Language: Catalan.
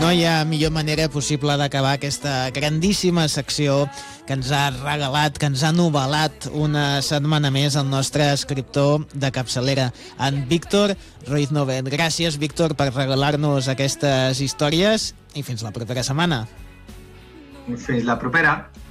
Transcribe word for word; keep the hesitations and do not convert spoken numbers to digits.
no hi ha millor manera possible d'acabar aquesta grandíssima secció que ens ha regalat, que ens ha novel·lat una setmana més el nostre escriptor de capçalera, en Víctor Ruiz Novet. Gràcies, Víctor, per regalar-nos aquestes històries i fins la propera setmana. Fins la propera.